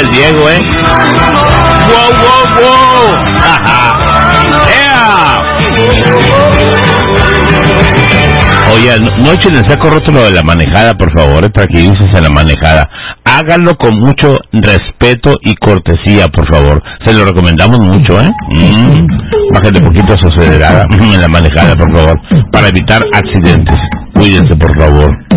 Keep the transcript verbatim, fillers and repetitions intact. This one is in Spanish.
el Diego, ¿eh? ¡Wow, wow, wow! ¡Yeah! Oye, no, no echen el saco roto lo de la manejada, por favor, eh, tranquilices en la manejada. Háganlo con mucho respeto y cortesía, por favor. Se lo recomendamos mucho, ¿eh? Mm. Bájate un poquito su acelerada en la manejada, por favor, para evitar accidentes. Cuídense, por favor.